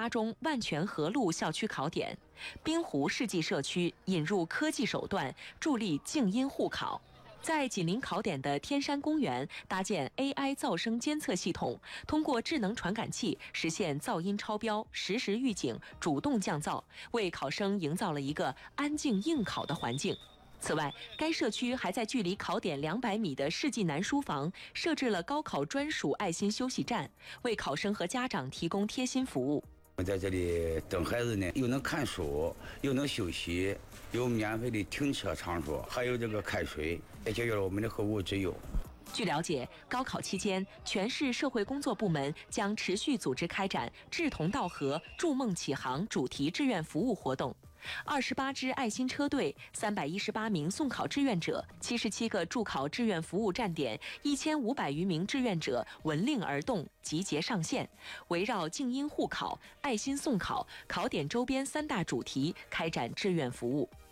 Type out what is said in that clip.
8中万泉河路校区考点，滨湖世纪社区引入科技手段，助力静音互考。在紧邻考点的天山公园搭建 AI 噪声监测系统，通过智能传感器实现噪音超标、实时预警、主动降噪，为考生营造了一个安静应考的环境。此外，该社区还在距离考点200米的世纪南书房设置了高考专属爱心休息站，为考生和家长提供贴心服务。 在这里等孩子呢，又能看书，又能休息，有免费的停车场所，还有这个开水，也解决了我们的后顾之忧。 据了解，高考期间，全市社会工作部门将持续组织开展志同道合、筑梦启航主题志愿服务活动。28支爱心车队、318名送考志愿者、77个助考志愿服务站点、1500余名志愿者闻令而动，集结上线，围绕静音互考、爱心送考、考点周边3大主题开展志愿服务。